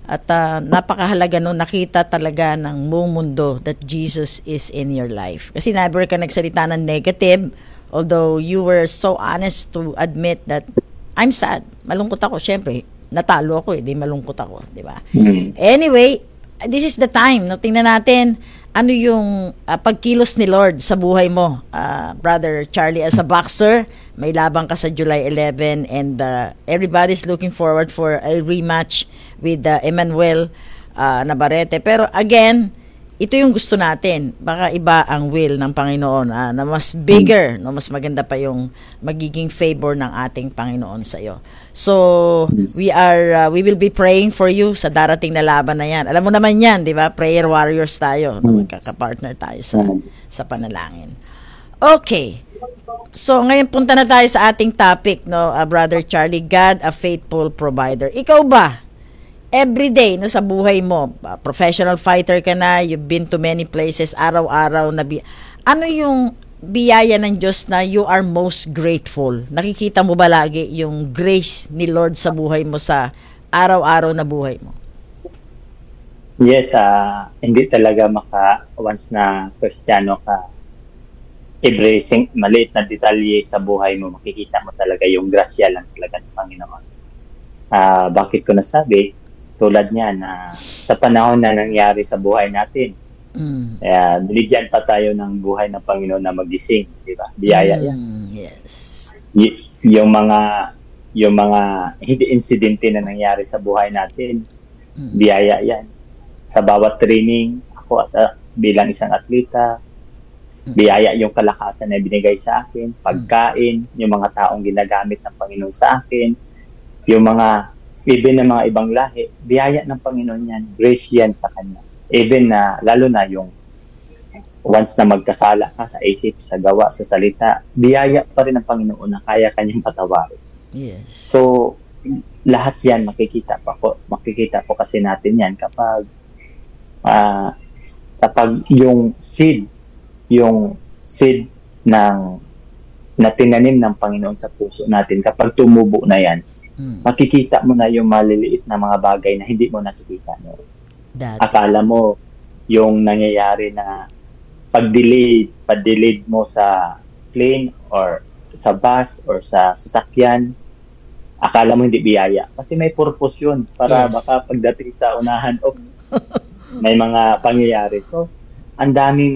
At napakahalaga nung nakita talaga ng buong mundo that Jesus is in your life. Kasi never ka nagsalita ng negative, although you were so honest to admit that I'm sad. Malungkot ako. Siyempre, natalo ako di malungkot ako. Di ba? Anyway, this is the time. No? Tingnan natin ano yung pagkilos ni Lord sa buhay mo. Brother Charlie, as a boxer, may labang ka sa July 11 and everybody's looking forward for a rematch with Emmanuel Navarrete. Pero again, ito yung gusto natin. Baka iba ang will ng Panginoon na mas bigger, no? Mas maganda pa yung magiging favor ng ating Panginoon sa iyo. So, we will be praying for you sa darating na laban na yan. Alam mo naman yan, di ba? Prayer warriors tayo. Magkaka-partner tayo sa panalangin. Okay. So, ngayon punta na tayo sa ating topic, no, Brother Charlie. God, a faithful provider. Ikaw ba? Every day no sa buhay mo, professional fighter ka na, you've been to many places, araw-araw na ano yung biyaya ng Diyos na you are most grateful? Nakikita mo ba lagi yung grace ni Lord sa buhay mo sa araw-araw na buhay mo? Yes, hindi talaga once na Kristiyano ka, every maliit na detalye sa buhay mo, makikita mo talaga yung grasya lang talaga ng Panginoon. Bakit ko nasabi? Tulad niya na sa panahon na nangyari sa buhay natin, binigyan pa tayo ng buhay ng Panginoon na magising, di ba? Biyaya yan. Yes. Yung mga hindi insidente na nangyari sa buhay natin, biyaya yan. Sa bawat training, ako bilang isang atleta, biyaya yung kalakasan na binigay sa akin, pagkain, yung mga taong ginagamit ng Panginoon sa akin, yung mga even ng mga ibang lahi, biyaya ng Panginoon yan, grace yan sa Kanya. Even na, lalo na yung once na magkasala ka sa isip, sa gawa, sa salita, biyaya pa rin ng Panginoon na kaya Kanyang patawarin. Yes. So, lahat yan makikita po kasi natin yan kapag yung seed na tinanim ng Panginoon sa puso natin, kapag tumubo na yan, makikita mo na yung maliliit na mga bagay na hindi mo nakikita. No? Akala mo yung nangyayari na pag-delayed mo sa plane or sa bus or sa sasakyan, akala mo hindi biyaya. Kasi may purpose yun para baka pagdating sa unahan, may mga pangyayari. So, ang daming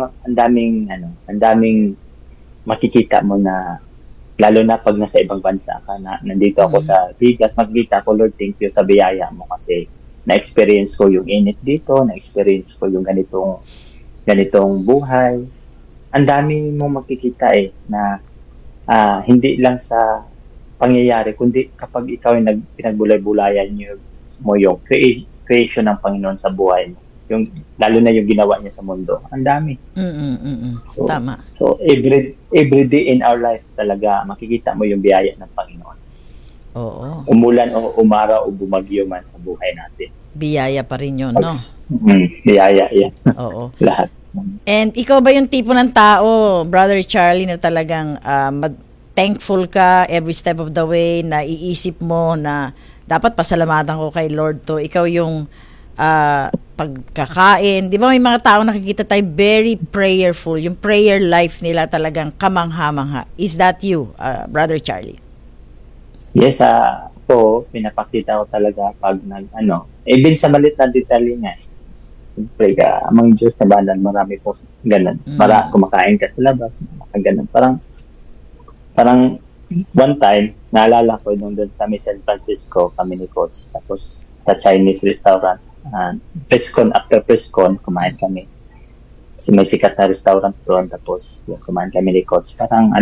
makikita mo na lalo na pag nasa ibang bansa ka na nandito ako sa Vegas, makikita ko, Lord, thank you sa biyaya mo kasi na-experience ko yung init dito, na-experience ko yung ganitong buhay. Ang dami mong makikita na hindi lang sa pangyayari, kundi kapag ikaw ay pinagbulay-bulayan mo yung creation ng Panginoon sa buhay mo. Yung lalo na yung ginawa niya sa mundo. Ang dami. So, tama. So every day in our life talaga makikita mo yung biyaya ng Panginoon. Oo. Umulan o umaraw o bumagyo man sa buhay natin. Biyaya pa rin 'yon, no? Biyaya yan. Oo. Lahat. And ikaw ba yung tipo ng tao, Brother Charlie, na talagang thankful ka every step of the way, na iisip mo na dapat pasalamatan ko kay Lord to. Ikaw yung pagkakain. Di ba may mga tao nakikita tayo very prayerful. Yung prayer life nila talagang kamangha-mangha. Is that you, Brother Charlie? Yes, ako, pinapakita ko talaga pag even sa malit na detalye nga. Siyempre ka, amang Diyos na banal, marami po ganun. Para kumakain ka sa labas, ganun. Parang one time, naalala ko nung doon kami San Francisco, kami ni Coach. Tapos sa Chinese restaurant, after Prescon, kumain kami. Kasi may sikat na restaurant doon, tapos kumain kami ni Coach. Parang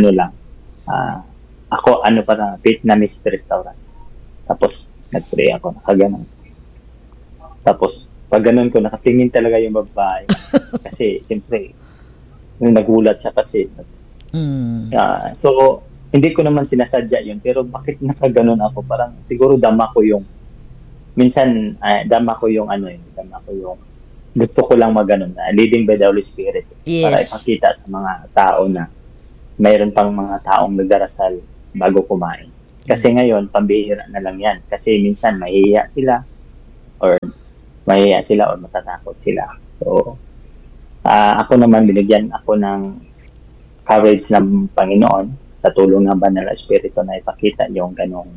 parang Vietnamese restaurant. Tapos nag-pray ako, nakaganon. Tapos pag ganun ko, nakatingin talaga yung babae. Kasi siyempre, nagulat siya kasi. So, hindi ko naman sinasadya yun, pero bakit nakaganon ako? Parang siguro dama ko yung gusto ko lang maganon na leading by the Holy Spirit. Yes. Para ipakita sa mga tao na mayroon pang mga taong nagdarasal bago kumain. Kasi ngayon, pambihira na lang yan. Kasi minsan mahihiya sila or mahiya sila o matatakot sila. So, ako naman, binigyan ako ng courage ng Panginoon sa tulong ng Banal na Espiritu na ipakita yung ganong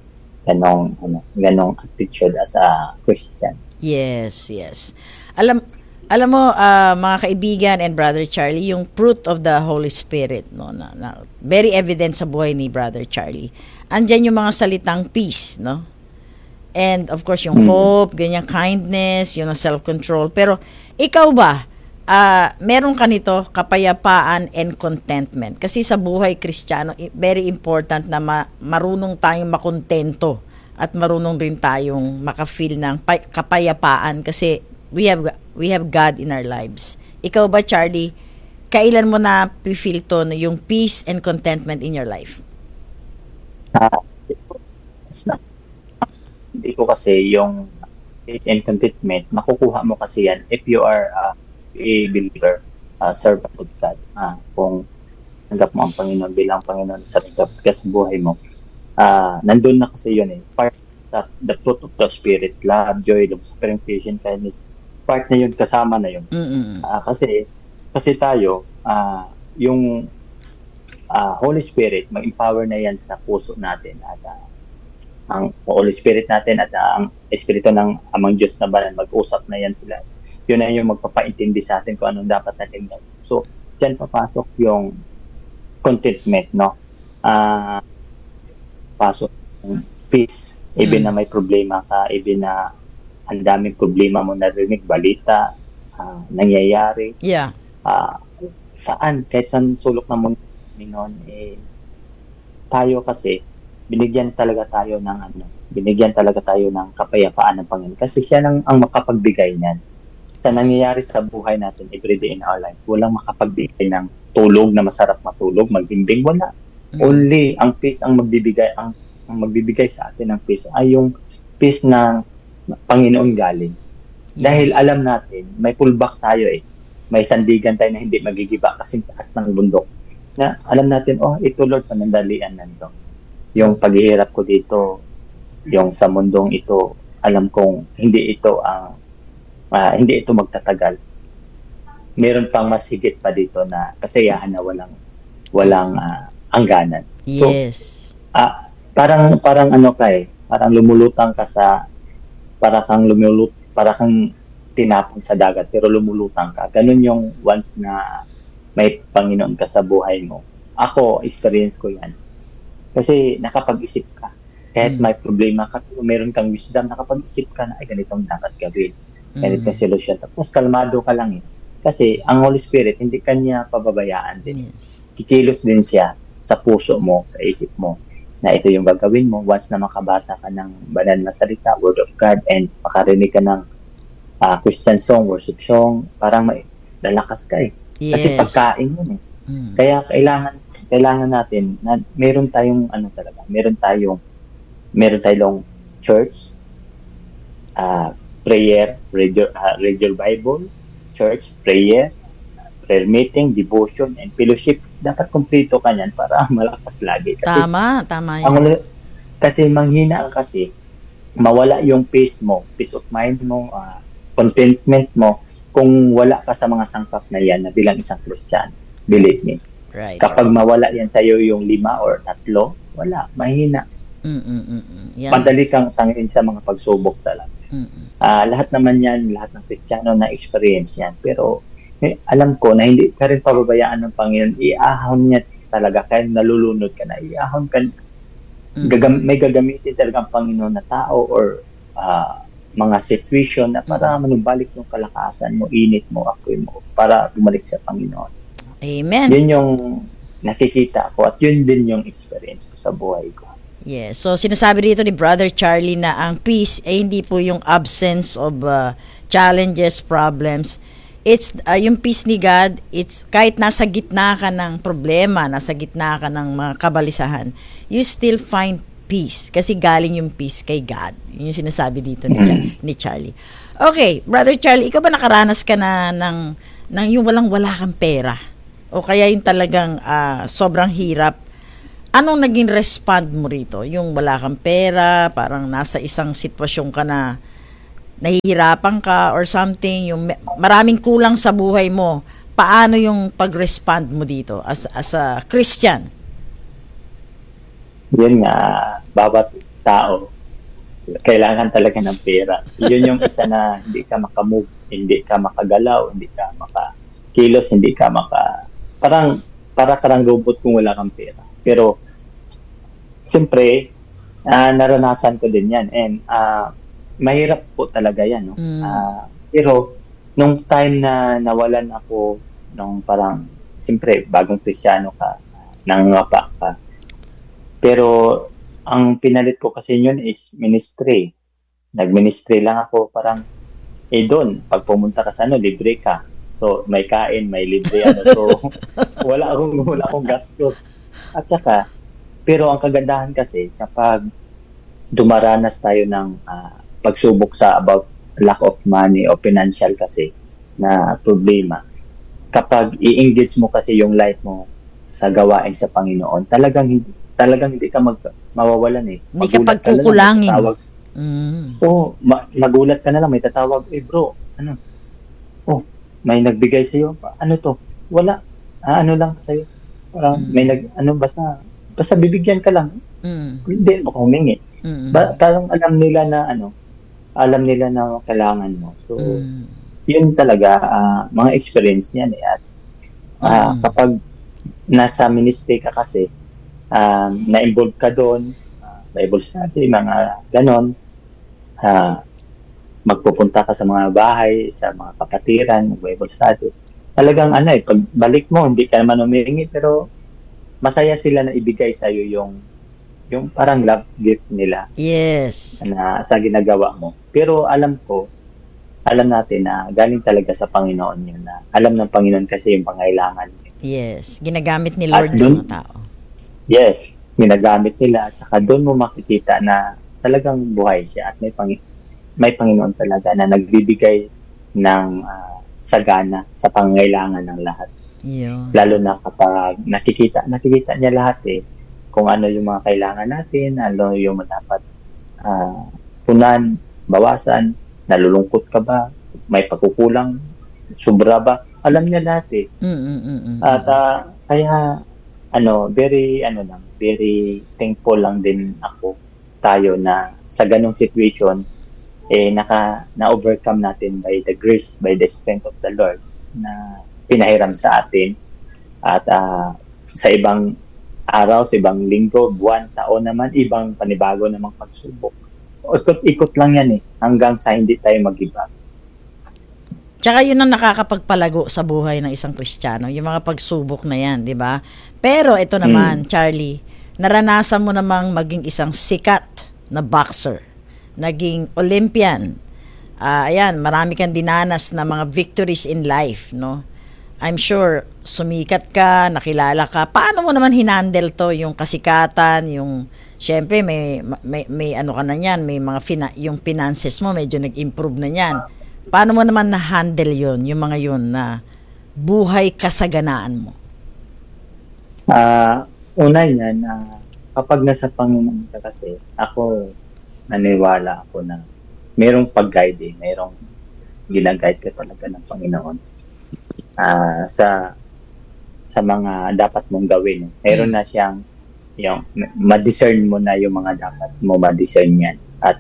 attitude as a Christian. Yes. Alam mo, mga kaibigan and Brother Charlie, yung fruit of the Holy Spirit, no, na very evident sa buhay ni Brother Charlie. Andyan yung mga salitang peace, no? And of course, yung hope, ganyan, kindness, yung self-control. Pero ikaw ba, meron ka nito, kapayapaan and contentment? Kasi sa buhay Kristiyano, very important na marunong tayong makontento at marunong rin tayong makafeel ng kapayapaan kasi we have God in our lives. Ikaw ba, Charlie, kailan mo na feel to yung peace and contentment in your life? Hindi ko kasi yung peace and contentment, makukuha mo kasi yan if you are a believer, servant of God. Kung tanggap mo ang Panginoon bilang Panginoon sa buhay mo, nandun na kasi yun eh. Part of the fruit of the Spirit, love, joy, long-suffering, patience, kindness, part na yun, kasama na yun. Kasi tayo, yung Holy Spirit, mag-empower na yan sa puso natin at ang Holy Spirit natin at ang Espiritu ng Amang Diyos na Banal, mag-usap na yan sila. Yun na yung magpapaintindi sa atin kung anong dapat natin gawin. So, dyan papasok yung contentment, no? Pasok yung peace, even na may problema ka, even na ang daming problema mo narinig, balita, nangyayari. Yeah. Saan, kahit saan sulok na mo noon, tayo kasi, binigyan talaga tayo ng kapayapaan ng Panginoon. Kasi siya ang makapagbigay niyan. Sa nangyayari sa buhay natin everyday in our life, walang makapagbigay ng tulog na masarap matulog, magbimbing, wala. Only ang peace ang magbibigay, ang magbibigay sa atin ng peace ay yung peace ng Panginoon galing. Yes. Dahil alam natin, may pullback tayo eh. May sandigan tayo na hindi magigiba kasi taas ng bundok. Na alam natin, ito Lord, panandalian nanto. Yung paghihirap ko dito, yung sa mundong ito, alam kong hindi ito magtatagal. Meron pang mas higit pa dito na kasiyahan na walang hangganan. So, yes. Parang parang lumulutang ka para kang tinapon sa dagat pero lumulutang ka. Ganun yung once na may Panginoon ka sa buhay mo. Ako, experience ko yan. Kasi nakapag-isip ka. Kahit may problema ka, meron kang wisdom, nakapag-isip ka na, ay ganitong dapat gawin. Ganitong solusyon. Tapos kalmado ka lang eh. Kasi ang Holy Spirit, hindi kanya pababayaan din. Yes. Kikilos din siya sa puso mo, sa isip mo, na ito yung gagawin mo once na makabasa ka ng banal na salita, Word of God, and makarinig ka ng Christian song, worship song, parang may lalakas ka eh. Yes. Kasi pagkain yun eh. Kaya kailangan natin na meron tayong church, prayer, regular Bible, church, prayer meeting, devotion, and fellowship. Dapat kumpleto ka niyan para malakas lagi. Kasi, tama yan. Kasi manghina kasi, mawala yung peace of mind mo, contentment mo, kung wala ka sa mga sangkap na yan na bilang isang Christian. Believe me. Right. Kapag mawala yan sa'yo yung 5 or 3, wala, mahina. Yan. Madali kang tangin sa mga pagsubok talaga. Lahat naman yan, lahat ng Kristiyano na experience yan. Pero alam ko na hindi ka rin pababayaan ng Panginoon. Iahon niya talaga, kahit nalulunod ka na, iahon ka. May gagamitin talaga ang Panginoon na tao or mga situation na para manumbalik yung kalakasan mo, init mo, apoy mo, para bumalik sa Panginoon. Amen. Yun yung nakikita ko at yun din yung experience ko sa buhay ko. Yes. So, sinasabi dito ni Brother Charlie na ang peace ay hindi po yung absence of challenges, problems. It's yung peace ni God, it's kahit nasa gitna ka ng problema, nasa gitna ka ng mga kabalisahan, you still find peace kasi galing yung peace kay God. Yun yung sinasabi dito ni Charlie. Okay, Brother Charlie, ikaw ba nakaranas ka na ng yung wala kang pera? O kaya yung talagang sobrang hirap? Anong naging respond mo rito? Yung wala kang pera, parang nasa isang sitwasyon ka na nahihirapan ka or something, yung maraming kulang sa buhay mo, paano yung pag-respond mo dito as a Christian? Yun nga, bawat tao, kailangan talaga ng pera. Yun yung isa na hindi ka makamove, hindi ka makagalaw, hindi ka makakilos, hindi ka para karang robot kung wala kang pera. Pero, siyempre, naranasan ko din yan. And, mahirap po talaga yan. No? Pero, nung time na nawalan ako, nung parang, siyempre, bagong Kristiyano ka, nangangapa ka. Pero, ang pinalit ko kasi yun is ministry. Nag-ministry lang ako, parang, doon, pag pumunta ka sa libre ka. So, may kain, may libre, So, wala akong gastos. At saka, pero ang kagandahan kasi, kapag dumaranas tayo ng pagsubok sa about lack of money o financial kasi na problema, kapag i-engage mo kasi yung life mo sa gawain sa Panginoon, talagang hindi ka mawawalan eh. Hindi ka pagkukulangin. Oo, magulat ka na lang, may tatawag, bro, may nagbigay sa'yo. Ano to? Wala. Ano lang sa'yo. Parang may basta bibigyan ka lang. Hindi mo humingi. Parang alam nila na kailangan mo. So, yun talaga, mga experience yan eh. At kapag nasa ministry ka kasi, na-involve ka doon, Bible study, mga ganon, magpupunta ka sa mga bahay, sa mga kapatiran, Bible study. Talagang pag balik mo, hindi ka naman humihingi, pero masaya sila na ibigay sa'yo yung parang love gift nila. Yes. Na sa ginagawa mo. Pero alam natin na galing talaga sa Panginoon yun, na alam ng Panginoon kasi yung pangailangan niya. Yes. Ginagamit ni Lord yung mga tao. Yes. Ginagamit nila at saka doon mo makikita na talagang buhay siya at may Panginoon talaga na nagbibigay ng sagana sa pangangailangan ng lahat. Yeah. Lalo na kapag nakikita niya lahat kung ano yung mga kailangan natin, ano yung dapat punan, bawasan, nalulungkot ka ba, may pagkukulang, sobra ba, alam niya lahat At kaya very thankful lang din tayo na sa ganong situation na-overcome natin by the grace, by the strength of the Lord na pinahiram sa atin. At sa ibang araw, sa ibang linggo, buwan, taon naman, ibang panibago namang pagsubok. Ikot-ikot lang yan hanggang sa hindi tayo mag-iba. Tsaka yun ang nakakapagpalago sa buhay ng isang Kristiyano, yung mga pagsubok na yan, di ba? Pero ito naman, Charlie, naranasan mo namang maging isang sikat na boxer, naging Olympian. Ayan, marami kang dinanas na mga victories in life, no? I'm sure sumikat ka, nakilala ka. Paano mo naman hinandle to, yung kasikatan, yung syempre may ano ka na niyan, may mga yung finances mo medyo nag-improve na niyan. Paano mo naman na-handle yun, yung mga yun na buhay kasaganaan mo? Una yan, kapag nasa Panginoon ka kasi, ako naniwala ako na mayroong pag-guide mayroong ginaguide ka talaga ng Panginoon sa mga dapat mong gawin. Mayroon na siyang yung ma-discern mo na yung mga dapat mo ma-discern yan. At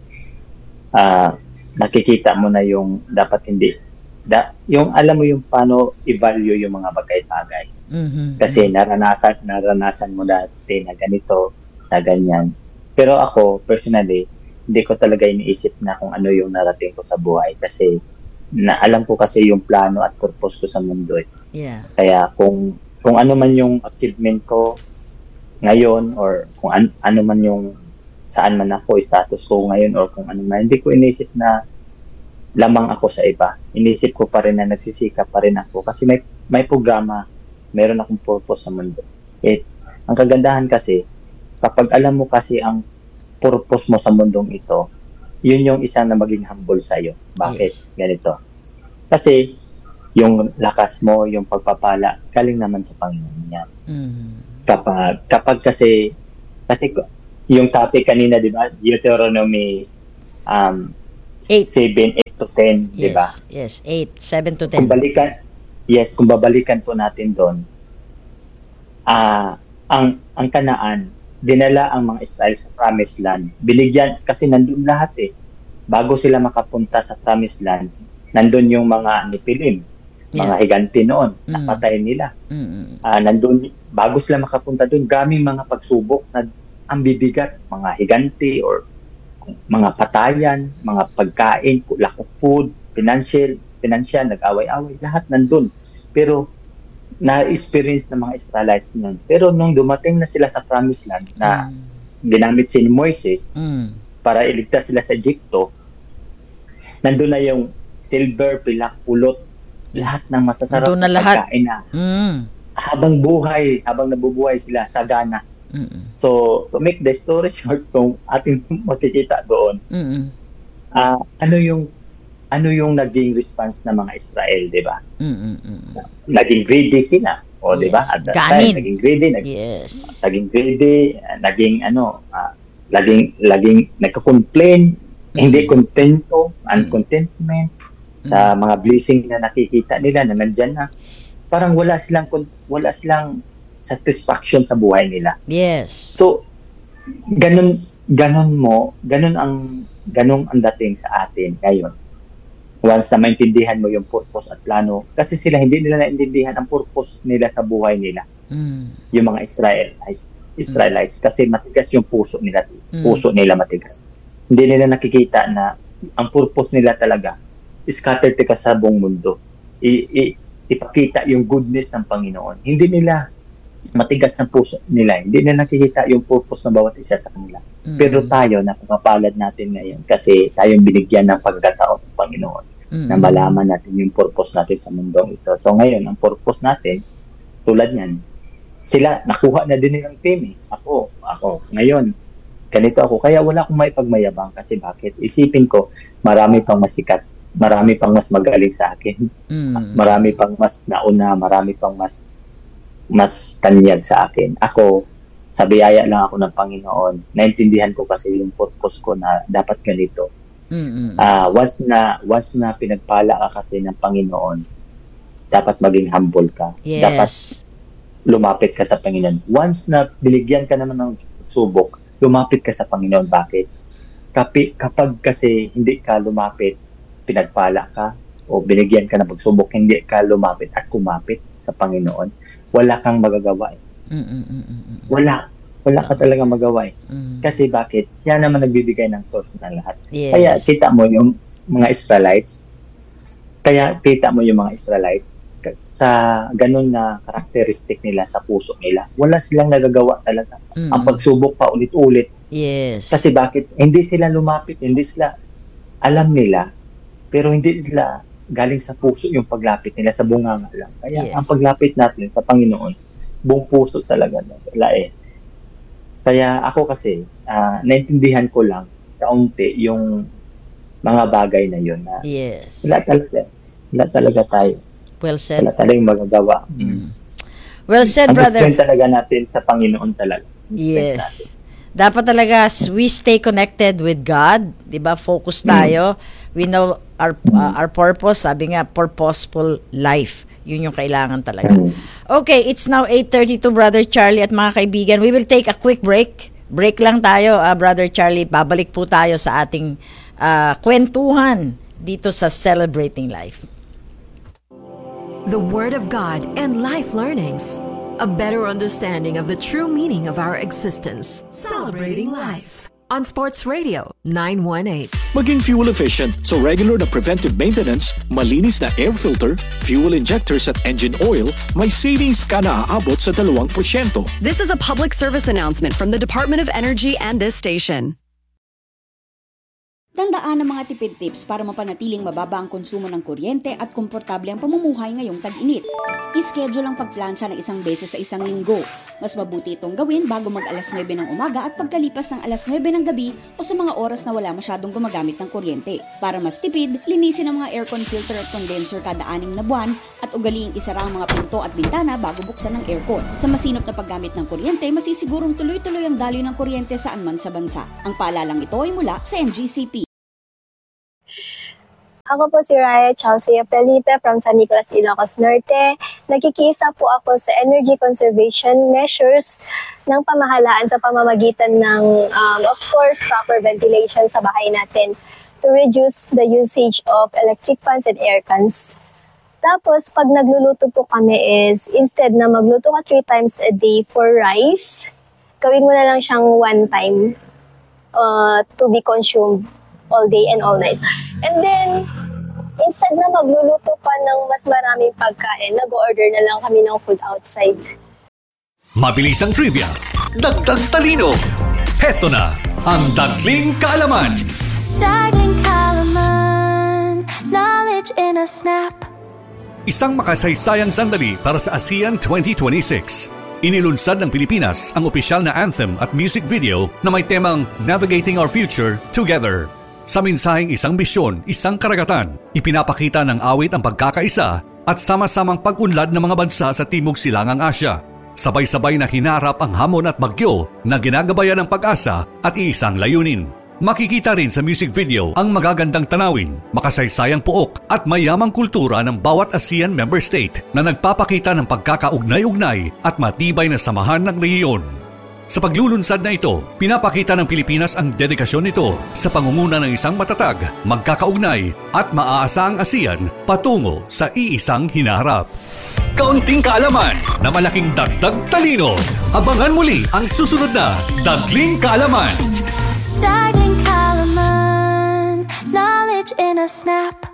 nakikita mo na yung dapat hindi. Yung alam mo yung paano i-value yung mga bagay-bagay. Kasi naranasan mo dati na ganito, na ganyan. Pero ako, personally, hindi ko talaga iniisip na kung ano yung narating ko sa buhay. Kasi alam ko kasi yung plano at purpose ko sa mundo. Yeah. Kaya kung ano man yung achievement ko ngayon or kung ano man yung saan man ako, status ko ngayon or kung ano man, hindi ko inisip na lamang ako sa iba. Inisip ko pa rin na nagsisikap pa rin ako kasi may programa, meron akong purpose sa mundo. Ang kagandahan kasi, kapag alam mo kasi ang purpose mo sa mundong ito, yun yung isang na maging humble sa'yo. Bakit? Yes. Ganito. Kasi yung lakas mo, yung pagpapala, galing naman sa Panginoon yan. Kapag kasi yung topic kanina, di ba? Deuteronomy 8. 7, 8 to 10, di ba? Yes, 8, 7 to 10. Kung babalikan po natin doon, ang Kanaan, dinala ang mga Israel sa Promised Land. Binigyan, kasi nandun lahat Bago sila makapunta sa Promised Land, nandun yung mga Nephilim, mga higanti noon, napatay nila. Nandun, bago sila makapunta doon, daming mga pagsubok na ang bibigat, mga higanti or mga patayan, mga pagkain, lack of food, financial, nag-away-away, lahat nandun. Pero na-experience ng mga Israelites nun. Pero nung dumating na sila sa Promised Land na ginamit si Moises para iligtas sila sa Egypto, nandun na yung silver, pilak, pulot, lahat ng masasarap na pagkain na. Habang nabubuhay sila sa Ghana. So, to make the story short, kung ating makikita doon, ano yung naging response ng mga Israel, di ba? Naging greedy sila. O, di ba? At that time, naging greedy. Naging greedy, laging nagko-complain, hindi kontento, uncontentment sa mga blessing na nakikita nila na nandyan na. Parang wala silang satisfaction sa buhay nila. Yes. So, ganun ang dating sa atin ngayon. Once na maintindihan mo yung purpose at plano, kasi sila hindi nila naintindihan ang purpose nila sa buhay nila. Yung mga Israelites, kasi matigas yung puso nila matigas. Hindi nila nakikita na ang purpose nila talaga scattered ka sa buong mundo. Ipakita yung goodness ng Panginoon. Hindi nila matigas ng puso nila. Hindi nila nakikita yung purpose ng bawat isa sa kanila. Pero tayo, napapalad natin ngayon kasi tayong binigyan ng pagkataon ng Panginoon na malaman natin yung purpose natin sa mundong ito. So ngayon, ang purpose natin, tulad niyan, sila, nakuha na din nilang fame. Ako, ngayon, ganito ako. Kaya wala akong maipagmayabang kasi bakit? Isipin ko, marami pang mas sikat, marami pang mas magaling sa akin, marami pang mas nauna, marami pang mas tanyag sa akin. Ako, sa biyaya lang ako ng Panginoon. Naintindihan ko kasi yung purpose ko na dapat ganito. Once na pinagpala ka kasi ng Panginoon, dapat maging humble ka. Yes. Dapat lumapit ka sa Panginoon. Once na binigyan ka naman ng subok, lumapit ka sa Panginoon. Bakit? Kapag kasi hindi ka lumapit, pinagpala ka, o binigyan ka na pagsubok, hindi ka lumapit at kumapit sa Panginoon, wala kang magagawa. Wala ka talaga magawa. Kasi bakit? Siya naman nagbibigay ng source ng lahat. Yes. Kaya kita mo yung mga Israelites, sa ganun na karakteristik nila sa puso nila, wala silang nagagawa talaga. Ang pagsubok pa ulit-ulit. Yes. Kasi bakit? Hindi sila lumapit, hindi sila alam nila, pero hindi sila galing sa puso yung paglapit nila, sa bunganga lang. Kaya ang paglapit natin sa Panginoon, buong puso talaga. Kaya ako kasi, naintindihan ko lang kaunti yung mga bagay na yun. Na wala talaga tayo. Well said. Wala talagang magagawa. Well said, brother. Ang talaga natin sa Panginoon talaga. Yes. Dapat talaga we stay connected with God, 'di ba? Focus tayo. We know our purpose, sabi nga, purposeful life. Yun yung kailangan talaga. Okay, it's now 8:32, Brother Charlie at mga kaibigan. We will take a quick break. Break lang tayo, Brother Charlie. Babalik po tayo sa ating kwentuhan dito sa Celebrating Life. The Word of God and life learnings. A better understanding of the true meaning of our existence. Celebrating Life. On Sports Radio 918. Maging fuel efficient, so regular na preventive maintenance, malinis na air filter, fuel injectors at engine oil, may savings ka na aabot sa 2%. This is a public service announcement from the Department of Energy and this station. Tandaan ang mga tipid tips para mapanatiling mababa ang konsumo ng kuryente at komportable ang pamumuhay ngayong tag-init. I-schedule ang pagplansya ng isang beses sa isang linggo. Mas mabuti itong gawin bago mag-alas 9 ng umaga at pagkalipas ng alas 9 ng gabi o sa mga oras na wala masyadong gumagamit ng kuryente. Para mas tipid, linisin ang mga aircon filter at condenser kada 6 na buwan at ugaliing isara ang mga pinto at bintana bago buksan ng aircon. Sa masinop na paggamit ng kuryente, masisigurong tuloy-tuloy ang daloy ng kuryente saan man sa bansa. Ang paalalang ito ay mula sa NGCP. Ako po si Raya Chelsea Felipe from San Nicolas, Ilocos Norte. Nagkikisa po ako sa energy conservation measures ng pamahalaan sa pamamagitan ng, of course, proper ventilation sa bahay natin to reduce the usage of electric fans and air cans. Tapos, pag nagluluto po kami is, instead na magluto ka 3 times a day for rice, gawin mo na lang siyang 1 time to be consumed all day and all night. And then, instead na magluluto pa ng mas maraming pagkain, nag-order na lang kami ng food outside. Mabilis ang trivia, dagdag talino. Heto na ang Dagling Kaalaman. Dagling Kaalaman, knowledge in a snap. Isang makasaysayang sandali para sa ASEAN 2026. Inilunsad ng Pilipinas ang opisyal na anthem at music video na may temang Navigating Our Future Together. Sa mensaheng isang misyon, isang karagatan, ipinapakita ng awit ang pagkakaisa at sama-samang pag-unlad ng mga bansa sa Timog Silangang Asya. Sabay-sabay na hinarap ang hamon at bagyo na ginagabayan ng pag-asa at iisang layunin. Makikita rin sa music video ang magagandang tanawin, makasaysayang puok at mayamang kultura ng bawat ASEAN member state na nagpapakita ng pagkakaugnay-ugnay at matibay na samahan ng rehiyon. Sa paglulunsad na ito, pinapakita ng Pilipinas ang dedikasyon nito sa pangunguna ng isang matatag, magkakaugnay at maaasahang ASEAN patungo sa iisang hinaharap. Kaunting kaalaman na malaking dagdag talino. Abangan muli ang susunod na Dagling Kaalaman. Dagling Kaalaman, knowledge in a snap.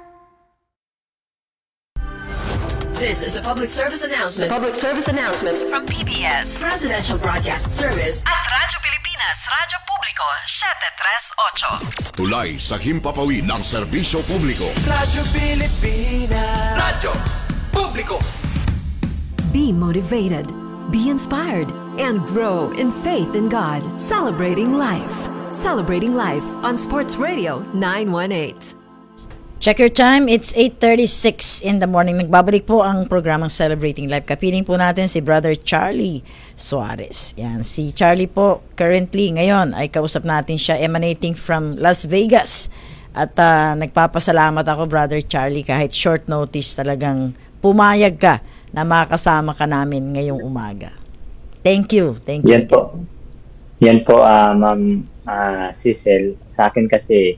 This is a public service announcement. From PBS Presidential Broadcast Service at Radyo Pilipinas, Radyo Publiko, 738. Tulay sa himpapawid ng serbisyo publiko. Radyo Pilipinas, Radyo Publiko. Be motivated, be inspired, and grow in faith in God. Celebrating life. Celebrating life on Sports Radio 918. Check your time, it's 8:36 in the morning. Nagbabalik po ang programang Celebrating Life. Kapiling po natin si Brother Charlie Suarez. Yan, si Charlie po currently ngayon ay kausap natin siya emanating from Las Vegas. At nagpapasalamat ako, Brother Charlie, kahit short notice talagang pumayag ka na makasama ka namin ngayong umaga. Thank you. Yan po, Ma'am Cecil. Sa akin kasi,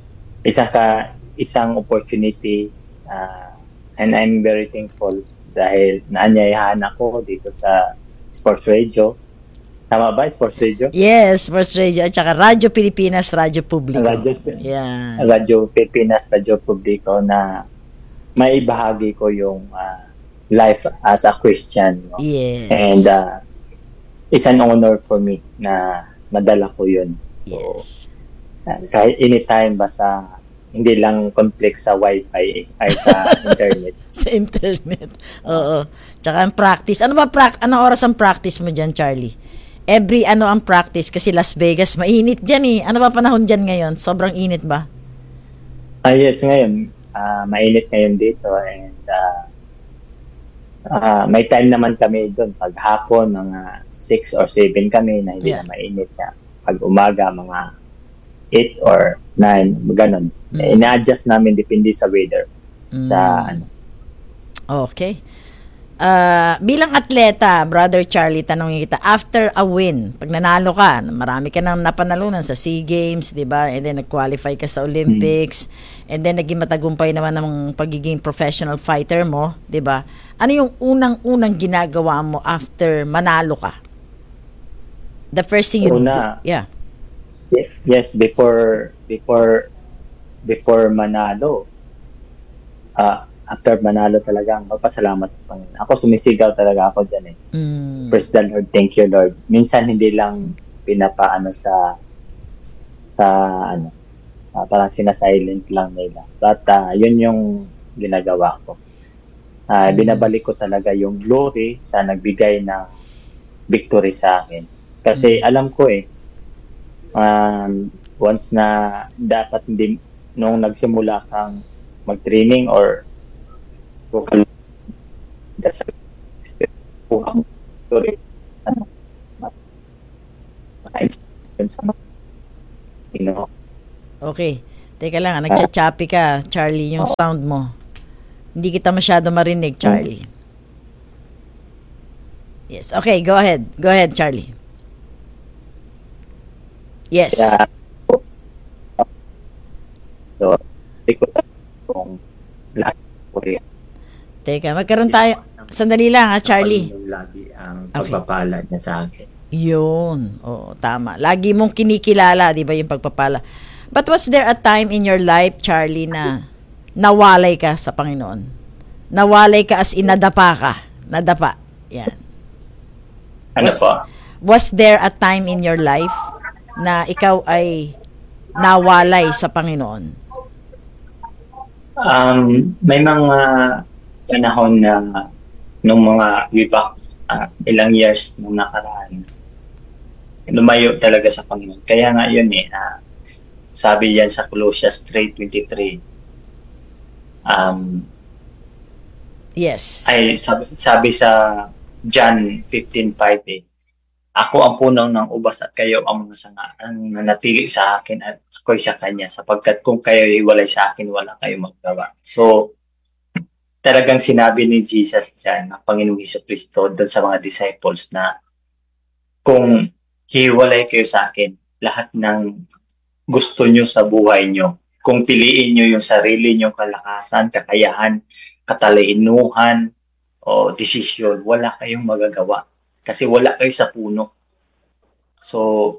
isang opportunity and I'm very thankful dahil naanyayahan ako dito sa Sports Radio. Tama ba? Sports Radio? Yes, Sports Radio at saka Radyo Pilipinas, Radyo Publiko. Radyo Pilipinas, Radyo Publiko na may bahagi ko yung life as a Christian. No? Yes. And it's an honor for me na madala ko yun. So, yes. Kahit anytime, basta hindi lang complex sa wifi ay sa internet. Sa internet. Oo. Tsaka ang practice. Anong oras ang practice mo dyan, Charlie? Ang practice? Kasi Las Vegas, mainit dyan eh. Ano ba panahon dyan ngayon? Sobrang init ba? Yes, ngayon. Mainit ngayon dito. And may time naman kami doon. Pag hapon, mga 6 or 7 kami na hindi na mainit na. Pag umaga, mga 8 or 9, ganun. Ina-adjust namin depende sa weather. Okay. Bilang atleta, Brother Charlie, tanongin kita, after a win, pag nanalo ka, marami ka nang napanalunan sa SEA Games, di ba? And then nag-qualify ka sa Olympics, and then naging matagumpay naman ng pagiging professional fighter mo, di ba? Ano yung unang-unang ginagawa mo after manalo ka? The first thing you do? Yeah. Yes, before manalo, after manalo talagang magpasalamat sa Panginoon. Ako sumisigaw talaga ako dyan eh. Praise the Lord, thank you Lord. Minsan hindi lang pinapaano parang sinasilent lang nila. But yun yung ginagawa ko. Binabalik ko talaga yung glory sa nagbigay ng victory sa akin. Kasi alam ko once na dapat hindi nung nagsimula kang mag-training or okay. Teka lang, nagcha-choppy ka, Charlie, yung sound mo. Hindi kita masyado marinig, Charlie. Yes, okay, go ahead. Go ahead, Charlie. Yes. Kaya, so, kung lahat po rin. Teka, magkaroon tayo. Sandali lang, Charlie. Lagi ang pagpapala niya sa akin. Yun. Oo, tama. Lagi mong kinikilala, di ba, yung pagpapala. But was there a time in your life, Charlie, na nawalay ka sa Panginoon? Nawalay ka as in nadapa ka. Nadapa. Yan. Ano po? Was there a time in your life na ikaw ay nawalay sa Panginoon? May mga panahon na nung mga ilang years nung nakaraan, lumayo talaga sa Panginoon. Kaya nga yun sabi yan sa Colossians 3:23. Yes. Ay sabi sa John 15:5, ako ang puno ng ubas at kayo ang mga sanga. Ang nanatili sa akin at ako'y sa kanya, sapagkat kung kayo hiwalay sa akin, wala kayong magawa. So, talagang sinabi ni Jesus dyan, ang Panginoong Jesucristo, doon sa mga disciples na kung hiwalay kayo sa akin, lahat ng gusto nyo sa buhay nyo, kung piliin nyo yung sarili nyo, kalakasan, kakayahan, katalinuhan, o desisyon, wala kayong magagawa. Kasi wala kayo sa puno. So,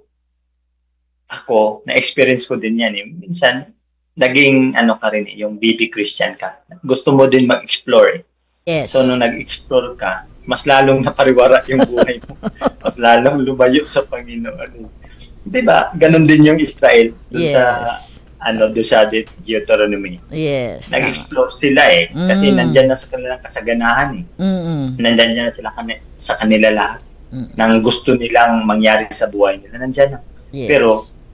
ako, na-experience ko din yan. Minsan, naging ka rin, yung baby Christian ka. Gusto mo din mag-explore. Yes. So, nung nag-explore ka, mas lalong napariwara yung buhay mo. Mas lalong lumayo sa Panginoon. Diba? Ganon din yung Israel. Doon sa Deuteronomy. Yes. Nag-explore sila kasi nandyan na sa kanilang kasaganahan Nandyan na sila sa kanila lahat. Nang gusto nilang mangyari sa buhay nila, nandyan na. Yes. Pero,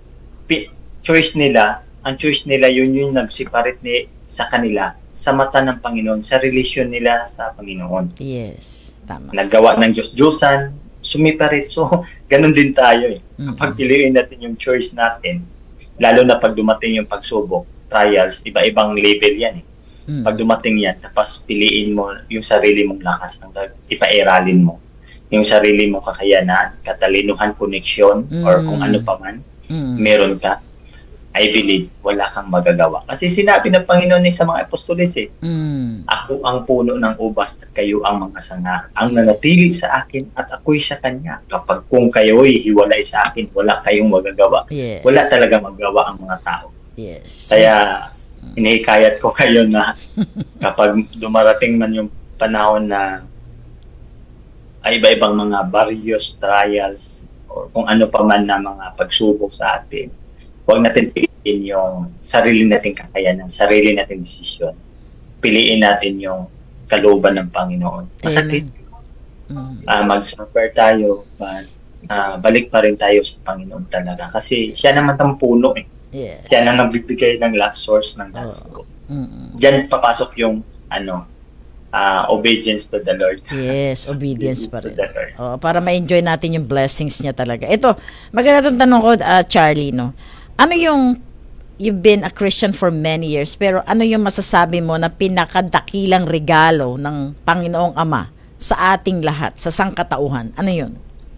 ang choice nila yun yung nag-separate sa kanila sa mata ng Panginoon, sa relasyon nila sa Panginoon. Yes. Tama. Naggawa ng Diyos-Diyosan, sumiparit. So, ganun din tayo Kapag piliin natin yung choice natin, lalo na pag dumating yung pagsubok, trials, iba-ibang level yan Pag dumating yan, tapos piliin mo yung sarili mong lakas, ipairalin mo yung sarili mong kakayanan, katalinuhan, connection, or kung ano pa man, meron ka, I believe, wala kang magagawa. Kasi sinabi ng Panginoon sa mga apostoles ako ang puno ng ubas at kayo ang mga sanga. Ang nanatili sa akin at ako'y sa Kanya. Kapag kung kayo'y hiwalay sa akin, wala kayong magagawa. Yes. Wala talaga magawa ang mga tao. Yes. Kaya, hinihikayat ko kayo na kapag dumarating man yung panahon na ay iba-ibang mga various trials o kung ano pa man na mga pagsubok sa atin, huwag natin piliin yung sarili nating kakayanan, sarili nating desisyon. Piliin natin yung kalooban ng Panginoon. Masakit. Mag-suffer tayo, but balik pa rin tayo sa Panginoon talaga. Kasi siya naman ang puno Yes. Siya na nagbibigay ng last source ng God's hope. Diyan papasok yung obedience to the Lord. Yes, obedience pa rin. Para ma-enjoy natin yung blessings niya talaga. Ito, maganda itong tanong ko, Charlie, no? Ano yung, you've been a Christian for many years, pero ano yung masasabi mo na pinakadakilang regalo ng Panginoong Ama sa ating lahat, sa sangkatauhan? Ano yun?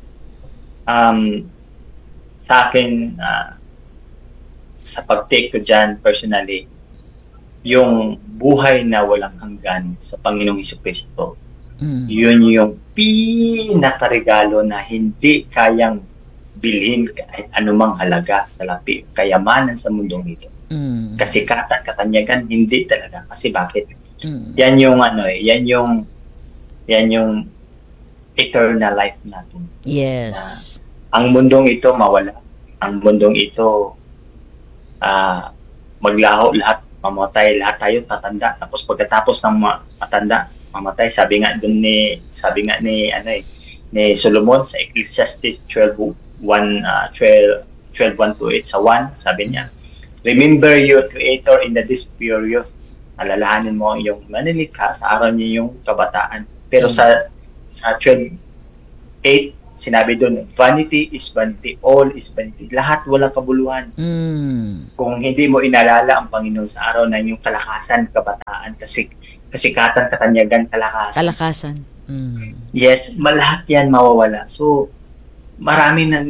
Sa akin, sa pag-take ko dyan, personally, yung buhay na walang hanggan sa Panginoong Jesucristo, yun yung pinakaregalo na hindi kayang bilhin kahit anumang halaga sa lapi, kayamanan sa mundong ito. Kasi katanyagan, hindi talaga. Kasi bakit? Yan yung yan yung eternal life natin. Yes. Ang mundong ito mawala. Ang mundong ito maglaho lahat, mamatay lahat tayo, tatanda. Tapos pagkatapos ng matanda, mamatay, sabi nga ni Solomon sa Ecclesiastes 12:1-8 sa 1, sabi niya, remember your Creator in the days of your youth. Alalahanin mo yung manilikha sa araw niyo yung kabataan. Pero sa 12:8, sinabi doon, vanity is vanity, all is vanity. Lahat walang kabuluhan. Kung hindi mo inalala ang Panginoon sa araw na yung kalakasan, kabataan, kasikatan, katanyagan, kalakasan. Yes, lahat yan mawawala. So, marami na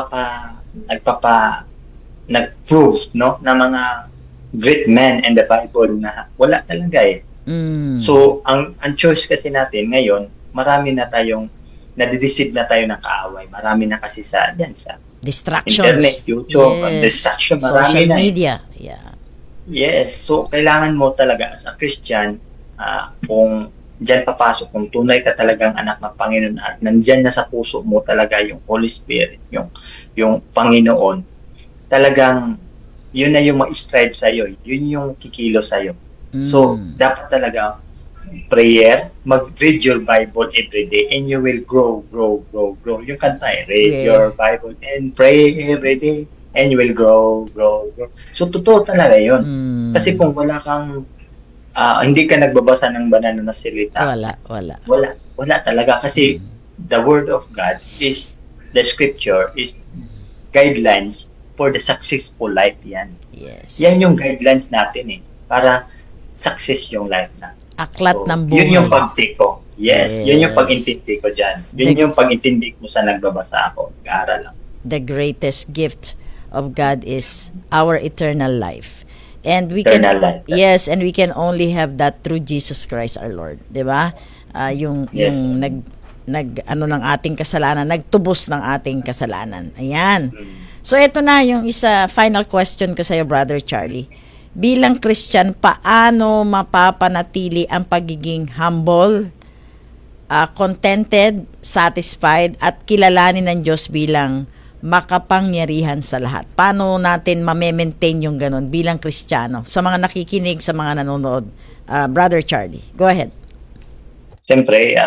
nag-prove, no, na mga great men in the Bible na wala talaga eh. So, ang choice kasi natin ngayon, marami na tayong nadideceive na tayo ng kaaway. Marami na kasi sa distractions. Internet, YouTube, distraction, marami social na. media. Yeah. Yes, so kailangan mo talaga as a Christian, kung diyan papasok, kung tunay ka talagang anak ng Panginoon at nandiyan na sa puso mo talaga yung Holy Spirit, yung Panginoon, talagang yun na yung ma-strive sa'yo, yun yung kikilos sa'yo. So, dapat talaga prayer, mag-read your Bible every day and you will grow. Yung kanta read your Bible and pray every day and you will grow. So, totoo talaga yun. Kasi kung wala kang, hindi ka nagbabasa ng banal na salita, wala talaga. Kasi the Word of God is, the Scripture is guidelines for the successful life yan. Yes. Yan yung guidelines natin para success yung life na. Aklat ng buhay. Yun yung pag-take ko. Yes, yun yung pag-intindi ko dyan. Yun yung pag-intindi ko sa nagbabasa ako. Nag-aaral lang. The greatest gift of God is our eternal life. And we life. Yes, and we can only have that through Jesus Christ our Lord. 'Di ba? Yung ng ating kasalanan, nagtubos ng ating kasalanan. Ayan. So ito na yung isa final question ko sa iyo, Brother Charlie. Bilang Christian, paano mapapanatili ang pagiging humble, contented, satisfied, at kilalanin ng Diyos bilang makapangyarihan sa lahat? Paano natin ma-maintain yung ganun bilang Kristiyano? Sa mga nakikinig, sa mga nanonood, Brother Charlie, go ahead. Siyempre,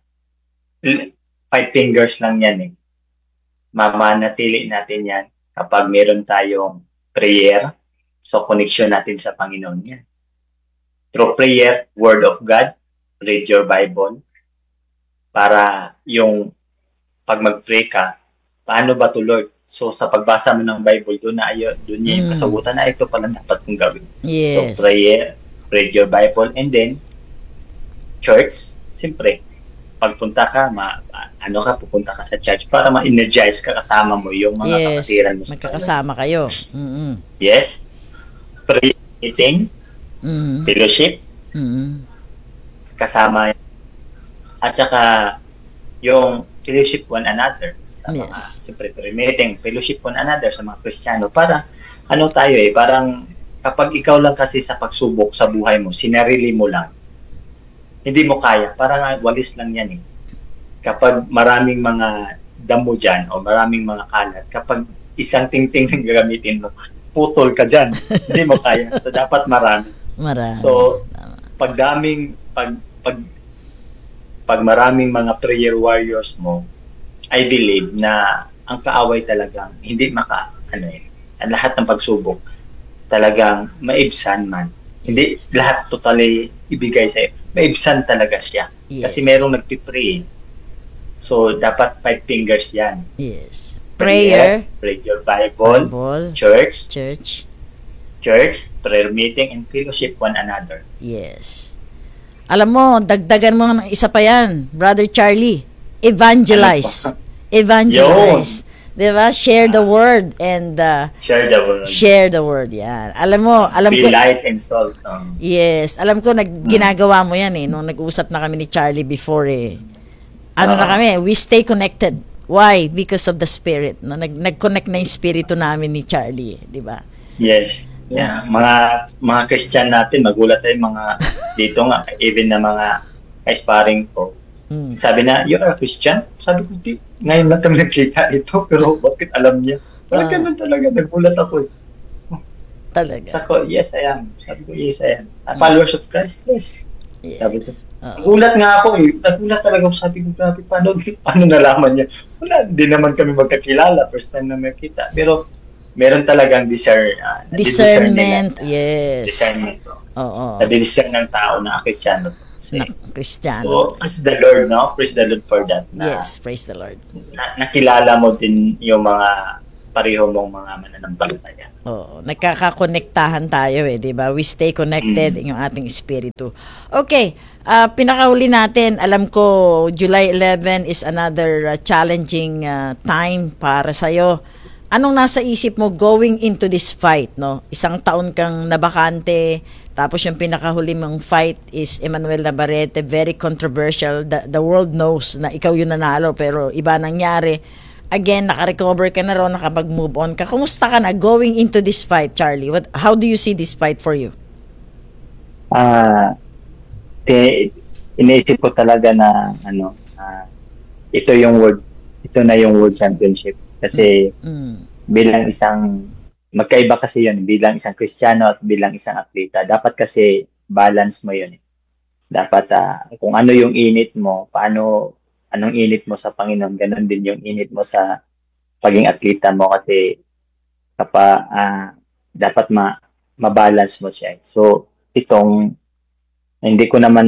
5 fingers lang yan mamanatili natin yan kapag meron tayong prayer. So, connection natin sa Panginoon yan. Through prayer, Word of God, read your Bible, para yung pag mag-pray ka, paano ba to, Lord? So, sa pagbasa mo ng Bible, doon niya yung kasagutan na ito pala dapat kong gawin. Yes. So, prayer, read your Bible, and then, church, siyempre, pagpunta ka, pupunta ka sa church para ma-energize ka, kasama mo yung mga kapatiran mo. Magkakasama kayo. Yes. Prayer meeting, fellowship, kasama, at saka yung fellowship one another sa mga, siyempre, prayer meeting, fellowship one another sa mga Kristiyano, para tayo parang kapag ikaw lang kasi sa pagsubok sa buhay mo, sinarili mo lang, hindi mo kaya, parang walis lang yan kapag maraming mga damo dyan o maraming mga kalat, kapag isang tingting ang gagamitin mo, putol ka dyan. Hindi mo kaya. So, dapat marami. So, pag maraming mga prayer warriors mo, I believe na ang kaaway talagang hindi ang lahat ng pagsubok talagang maibsan man. Hindi lahat totally ibigay sa'yo. Maibsan talaga siya. Kasi merong nagpipray. So, dapat 5 fingers yan. Yes. Prayer, read your Bible, church, prayer meeting, and fellowship one another. Yes. Alam mo, dagdagan mo ng isa pa yan, Brother Charlie. Evangelize. Evangelize. Diba? Share the word and share the word. Yan. Alam Be ko. Light and salt. Yes. Alam ko, ginagawa mo yan nung nag-usap na kami ni Charlie before na kami, we stay connected. Why? Because of the Spirit. Nag-connect na yung Spirito namin ni Charlie, di ba? Yes. Yeah. Mga Christian natin, magulat tayo mga dito nga, even na mga aspiring ko. Sabi na, you are a Christian? Sabi ko, ngayon lang kami nagkita ito, pero bakit alam niya? Parang talaga, nagulat ako. Talaga? Sabi ko, yes, I am. Sabi ko, yes, I am. Followers of Christ? Yes. Sabi ko. Nagulat nga ako Nagulat talaga ako. Sabi ko, paano nalaman niya? Wala, hindi naman kami magkakilala. First time na makita. Pero, meron talagang discernment. Yes. Discernment. Nadi-discern ng tao na Kristiyano. kasi. Kristiyano. So, praise the Lord, no? Praise the Lord for that. Yes, praise the Lord. Nakilala mo din yung mga pareho mong mga mananampalataya. Oo, nagkakakonektahan tayo di ba? We stay connected yung ating espiritu. Okay, pinakahuli natin, alam ko July 11 is another challenging time para sa'yo. Anong nasa isip mo going into this fight, no? Isang taon kang nabakante, tapos yung pinakahuli mong fight is Emmanuel Navarrete, very controversial. The world knows na ikaw yung nanalo, pero iba nangyari. Again, naka-recover ka na ron, nakapag-move on ka. Kumusta ka na going into this fight, Charlie? How do you see this fight for you? Iniisip ko talaga na ito na yung World Championship. Kasi bilang isang, magkaiba kasi yun, bilang isang Kristiyano at bilang isang atleta. Dapat kasi balance mo yun. Dapat kung ano yung init mo, anong init mo sa Panginoon, ganun din yung init mo sa paging atleta mo kasi dapat mabalance mo siya. So, hindi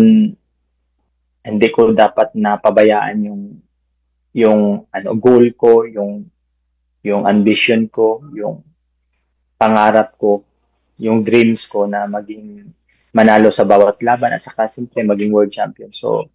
ko dapat napabayaan yung goal ko, yung ambition ko, yung pangarap ko, yung dreams ko na maging manalo sa bawat laban at saka siyempre maging world champion. So,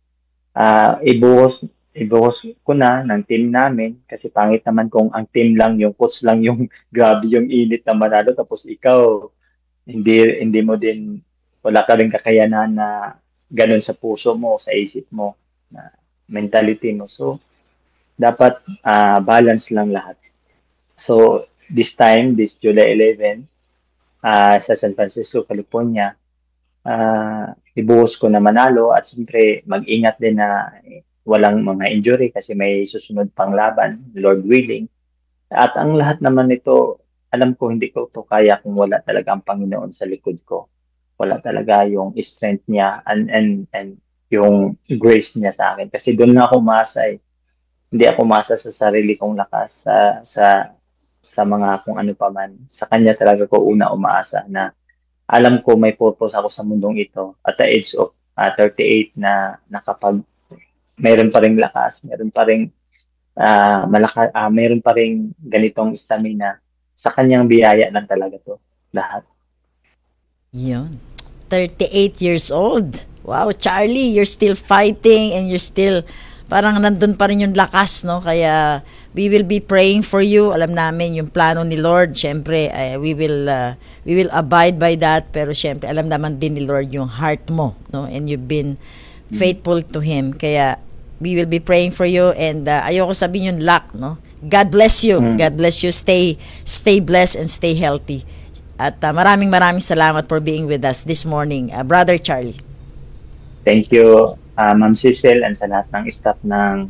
ibuhos ko na ng team namin kasi pangit naman kung ang team lang, yung coach lang yung grabe yung init na manalo tapos ikaw hindi mo din, wala ka rin kakayanan na ganun sa puso mo, sa isip mo, na mentality mo. So dapat balance lang lahat. So this July 11 sa San Francisco, California, ibuhos ko na manalo at siyempre mag-ingat din na walang mga injury kasi may susunod pang laban, Lord willing. At ang lahat naman nito, alam ko hindi ko to kaya kung wala talaga ang Panginoon sa likod ko. Wala talaga yung strength niya and yung grace niya sa akin. Kasi doon na ako umasa Hindi ako umasa sa sarili kong lakas, sa mga kung ano pa man. Sa Kanya talaga ko una umaasa na alam ko may purpose ako sa mundong ito. At the age of 38 na nakapag mayroon pa ring lakas, mayroon pa ring mayroon pa ring ganitong stamina. Sa Kanyang biyaya lang talaga to lahat. Yun. 38 years old. Wow, Charlie, you're still fighting and you're still parang nandun pa rin yung lakas, no? Kaya we will be praying for you. Alam namin yung plano ni Lord. Syempre, we will abide by that. Pero syempre, alam naman din ni Lord yung heart mo, no? And you've been faithful to Him. Kaya we will be praying for you and ayoko sabihin yung luck, no? God bless you. God bless you. Stay blessed and stay healthy. At maraming salamat for being with us this morning, Brother Charlie. Thank you, Ma'am Cecil, and sa lahat ng staff ng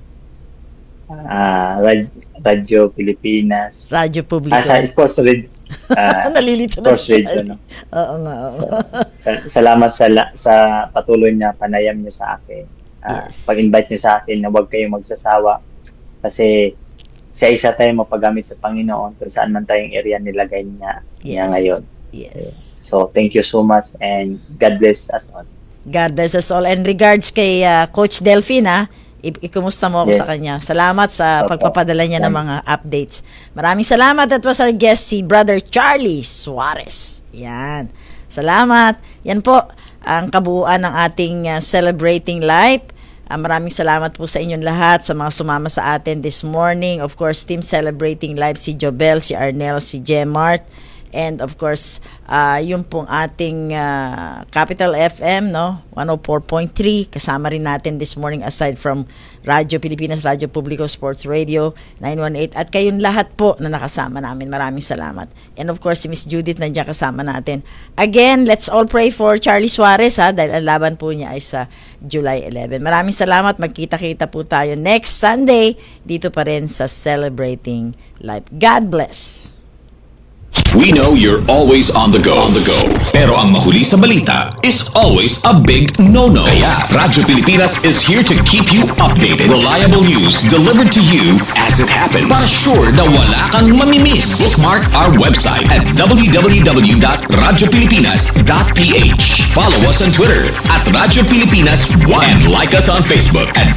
Radyo Pilipinas. Radyo Publiko. Sa Sports Radio. Nalilito Sports Radio, no? Oo nga. Salamat sa patuloy na panayam niyo sa akin. Yes. Pag-invite niyo sa akin na huwag kayong magsasawa kasi sa isa tayo mapagamit sa Panginoon kung saan man tayong area nilagay niya ngayon. Yes. So, thank you so much and God bless us all. God bless us all. And regards kay Coach Delphine, ikumusta mo ako sa kanya. Salamat sa pagpapadala niya ng mga updates. Maraming salamat. That was our guest, si Brother Charlie Suarez. Yan. Salamat. Yan po ang kabuuan ng ating Celebrating Life. Maraming salamat po sa inyong lahat, sa mga sumama sa atin this morning. Of course, Team Celebrating Life, si Jobel, si Arnel, si Gemart. And of course, yung pong ating Capital FM, no? 104.3. Kasama rin natin this morning aside from Radyo Pilipinas, Radyo Publiko, Sports Radio 918. At kayong lahat po na nakasama namin. Maraming salamat. And of course, si Miss Judith nandiyan kasama natin. Again, let's all pray for Charlie Suarez, dahil ang laban po niya ay sa July 11. Maraming salamat. Magkita-kita po tayo next Sunday dito pa rin sa Celebrating Life. God bless. We know you're always on the go. Pero ang mahuli sa balita is always a big no-no. Kaya Radyo Pilipinas is here to keep you updated. Reliable news delivered to you as it happens. Para sure na wala kang mamimiss. Bookmark our website at www.radiopilipinas.ph. Follow us on Twitter at Radyo Pilipinas 1. And like us on Facebook at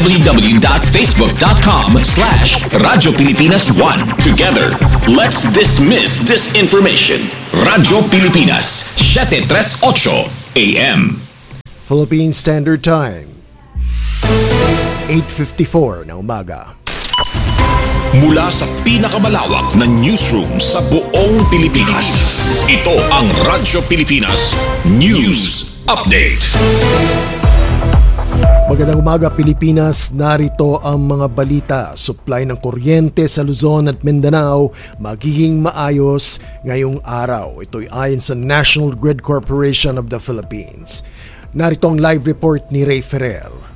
www.facebook.com/Radyo Pilipinas 1. Together, let's dismiss disinformation. Radyo Pilipinas, 738 AM. Philippine Standard Time, 8:54 na umaga. Mula sa pinakamalawak na newsroom sa buong Pilipinas, ito ang Radyo Pilipinas News Update. Magandang umaga Pilipinas, narito ang mga balita. Supply ng kuryente sa Luzon at Mindanao magiging maayos ngayong araw. Ito'y ayon sa National Grid Corporation of the Philippines. Narito ang live report ni Ray Ferrer.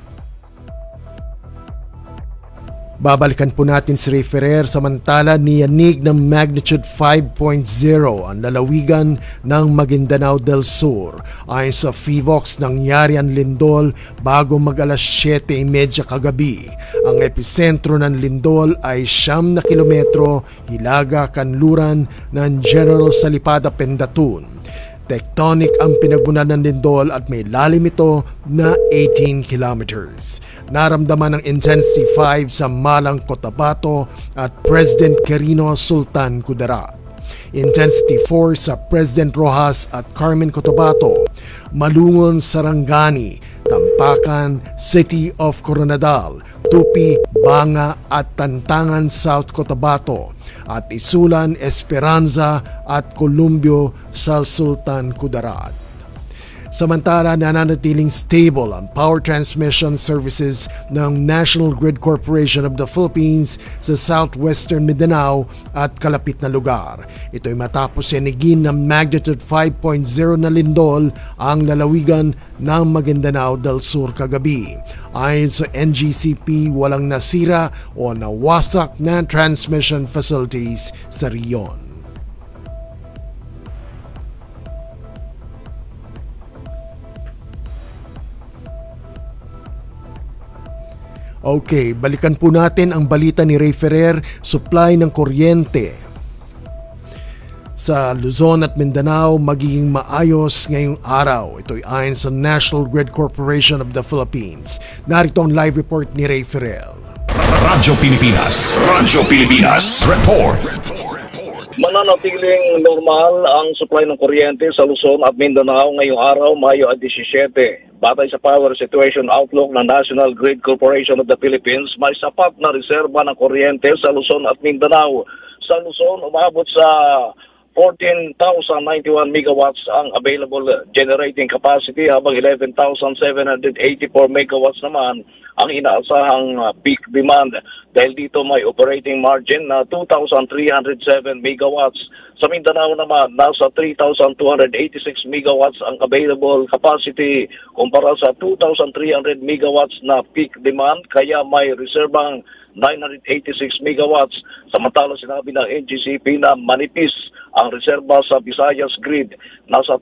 Babalikan po natin si Ray Ferrer. Samantala, niyanig ng magnitude 5.0 ang lalawigan ng Maguindanao del Sur. Ayon sa FIVOX, nangyari ang lindol bago mag-alas 7:30 kagabi. Ang epicentro ng lindol ay 9 kilometro hilaga kanluran ng General Salipada, Pendatun. Tectonic ang pinagbunan ng lindol at may lalim ito na 18 kilometers. Naramdaman ng intensity 5 sa Malang, Cotabato at President Quirino, Sultan Kudarat. Intensity 4 sa President Roxas at Carmen, Cotabato. Malungon, Sarangani, Tampakan, City of Coronadal, Tupi, Banga at Tantangan, South Cotabato, at Isulan, Esperanza at Columbio sa Sultan Kudarat. Samantala, nananatiling stable ang power transmission services ng National Grid Corporation of the Philippines sa southwestern Mindanao at kalapit na lugar. Ito'y matapos sinigin ng magnitude 5.0 na lindol ang lalawigan ng Maguindanao del Sur kagabi. Ayon sa NGCP, walang nasira o nawasak na transmission facilities sa riyon. Okay, balikan po natin ang balita ni Ray Ferrer. Supply ng kuryente sa Luzon at Mindanao magiging maayos ngayong araw. Ito'y ayon sa National Grid Corporation of the Philippines. Narito ang live report ni Ray Ferrer. Radyo Pilipinas, Radyo Pilipinas Report. Mananatiling normal ang supply ng kuryente sa Luzon at Mindanao ngayong araw, Mayo 17. Batay sa Power Situation Outlook ng National Grid Corporation of the Philippines, may sapat na reserba ng kuryente sa Luzon at Mindanao. Sa Luzon, umabot sa 14,091 megawatts ang available generating capacity, habang 11,784 megawatts naman ang inaasahang peak demand. Dahil dito may operating margin na 2,307 megawatts. Sa Mindanao naman, nasa 3,286 megawatts ang available capacity kumpara sa 2,300 megawatts na peak demand, kaya may reserbang 986 megawatts. Samantala, sinabi ng NGCP na manipis ang reserba sa Visayas Grid. Nasa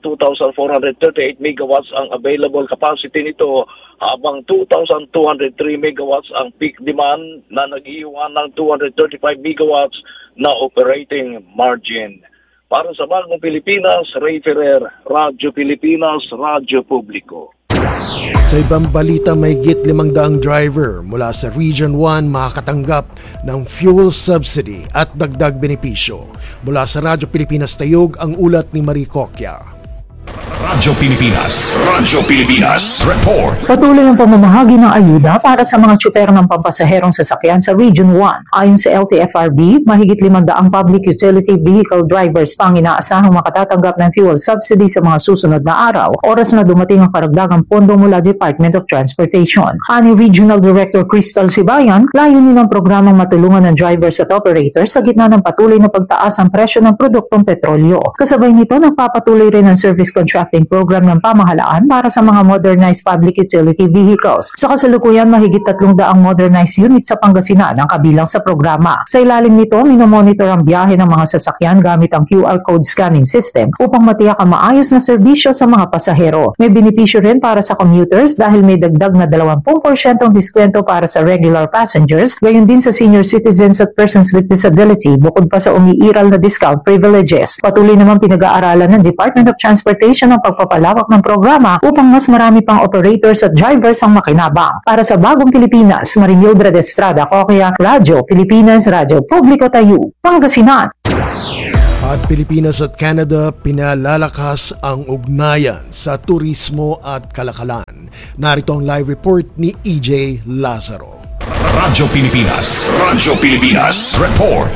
2,438 megawatts ang available capacity nito, habang 2,203 megawatts ang peak demand na nag-iwan ng 235 megawatts na operating margin. Para sa Bagong Pilipinas, Ray Ferrer, Radyo Pilipinas, Radyo Publiko. Sa ibang balita, may higit 500 driver mula sa Region 1 makakatanggap ng fuel subsidy at dagdag benepisyo. Mula sa Radyo Pilipinas Tayog, ang ulat ni Marie Cocchia. Radyo Pilipinas, Radyo Pilipinas Report. Patuloy ang pamamahagi ng ayuda para sa mga tsuper ng pampasaherong sasakyan sa Region 1. Ayon sa LTFRB, mahigit 500 public utility vehicle drivers pang inaasahang makatatanggap ng fuel subsidy sa mga susunod na araw, oras na dumating ang karagdagang pondo mula Department of Transportation. Ani Regional Director Crystal Sibayan, layunin ng programang matulungan ng drivers at operators sa gitna ng patuloy na pagtaas ng presyo ng produktong petrolyo. Kasabay nito, nagpapatuloy rin ang service contracting program ng pamahalaan para sa mga modernized public utility vehicles. Sa kasalukuyan, mahigit 300 modernized units sa Pangasinan ang kabilang sa programa. Sa ilalim nito, minomonitor ang biyahe ng mga sasakyan gamit ang QR code scanning system upang matiyak ang maayos na serbisyo sa mga pasahero. May benepisyo rin para sa commuters dahil may dagdag na 20% diskwento para sa regular passengers, gayon din sa senior citizens at persons with disability, bukod pa sa umiiral na discount privileges. Patuloy naman pinag-aaralan ng Department of Transportation ng pagpapalawak ng programa upang mas marami pang operators at drivers ang makinabang. Para sa Bagong Pilipinas, Marimildred Estrada, Kokya, Radyo Pilipinas, Radyo Publiko Tayo, Pangasinan. At Pilipinas at Canada pinalalakas ang ugnayan sa turismo at kalakalan. Narito ang live report ni EJ Lazaro. Radyo Pilipinas, Radyo Pilipinas, report.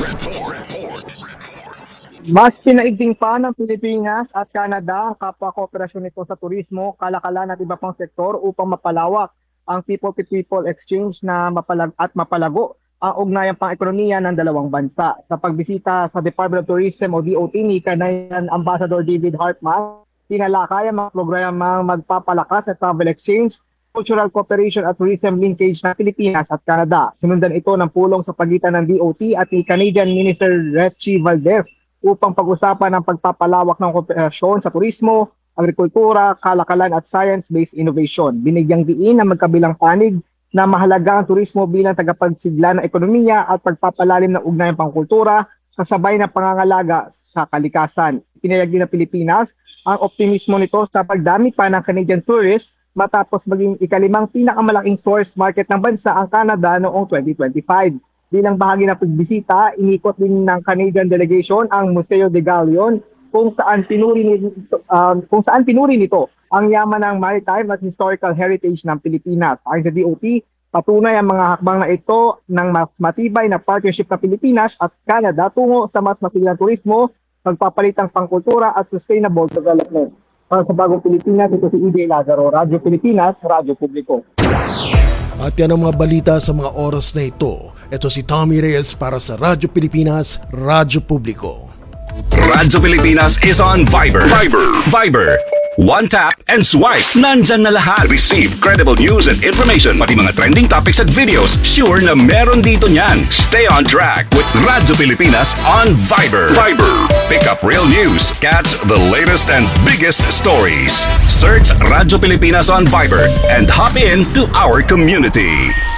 Mas pinaigting pa ng Pilipinas at Canada ang kapwa-kooperasyon nito sa turismo, kalakalan at iba pang sektor upang mapalawak ang people-to-people exchange na mapalago ang ugnayang pang-ekonomiya ng dalawang bansa. Sa pagbisita sa Department of Tourism o DOT ni Canadian Ambassador David Hartman, tinalakay ang mga programang magpapalakas at travel exchange, cultural cooperation at tourism linkage ng Pilipinas at Canada. Sinundan ito ng pulong sa pagitan ng DOT at ni Canadian Minister Richie Valdez upang pag-usapan ang pagpapalawak ng kooperasyon sa turismo, agrikultura, kalakalan at science-based innovation. Binigyang diin ang magkabilang panig na mahalaga ang turismo bilang tagapagsigla ng ekonomiya at pagpapalalim ng ugnayang pangkultura kasabay ng pangangalaga sa kalikasan. Pinayag din ng Pilipinas ang optimismo nito sa pagdami pa ng Canadian tourists matapos maging ikalimang pinakamalaking source market ng bansa ang Canada noong 2025. Bilang bahagi ng pagbisita, inikot din ng Canadian delegation ang Museo de Gallion kung saan pinuri nito ang yaman ng maritime at historical heritage ng Pilipinas. Ayon sa DOT, patunay ang mga hakbang na ito ng mas matibay na partnership ng Pilipinas at Canada tungo sa mas masiglang turismo, pagpapalitang pangkultura at sustainable development. Para sa Bagong Pilipinas, ito si EJ Lazaro, Radyo Pilipinas, Radyo Publiko. At yan ang mga balita sa mga oras na ito. Ito si Tommy Reyes para sa Radyo Pilipinas, Radyo Publiko. Radyo Pilipinas is on Viber. Viber. One tap and swipe. Nandyan na lahat. Receive credible news and information. Pati mga trending topics at videos. Sure na meron dito niyan. Stay on track with Radyo Pilipinas on Viber. Pick up real news. Catch the latest and biggest stories. Search Radyo Pilipinas on Viber and hop in to our community.